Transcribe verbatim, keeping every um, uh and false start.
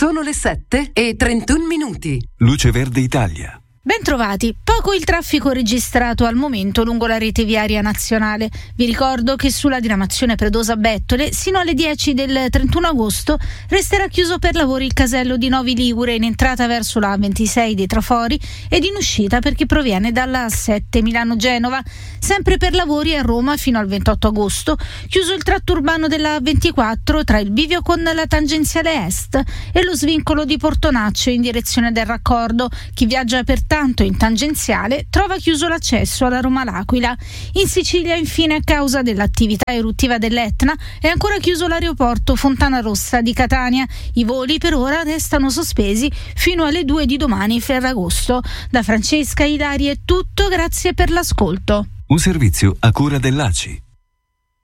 Sono le sette e trentuno minuti. Luce Verde Italia. Bentrovati. Poco il traffico registrato al momento lungo la rete viaria nazionale. Vi ricordo che sulla diramazione Predosa-Bettole sino alle dieci del trentuno agosto resterà chiuso per lavori il casello di Novi Ligure in entrata verso la A ventisei dei Trafori ed in uscita per chi proviene dalla A sette Milano-Genova. Sempre per lavori a Roma fino al ventotto agosto, chiuso il tratto urbano della A ventiquattro tra il bivio con la tangenziale est e lo svincolo di Portonaccio in direzione del raccordo. Chi viaggia per tanto in tangenziale trova chiuso l'accesso alla Roma-L'Aquila. In Sicilia, infine, a causa dell'attività eruttiva dell'Etna, è ancora chiuso l'aeroporto Fontana Rossa di Catania. I voli per ora restano sospesi fino alle due di domani, Ferragosto. Da Francesca Ilari è tutto, grazie per l'ascolto. Un servizio a cura dell'A C I.